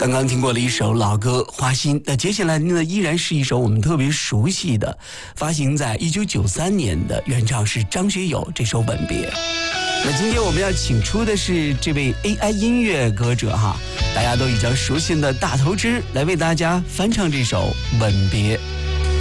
刚刚听过了一首老歌《花心》，那接下来呢，依然是一首我们特别熟悉的，发行在1993年的，原唱是张学友这首《吻别》。那今天我们要请出的是这位 AI 音乐歌者大家都比较熟悉的大头之来为大家翻唱这首《吻别》。